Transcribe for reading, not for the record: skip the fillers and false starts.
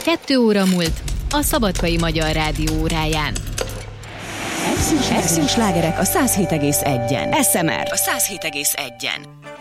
2 óra múlt a Szabadkai Magyar Rádió óráján. Extrém slágerek a 107,1-en. SMR a 107,1-en.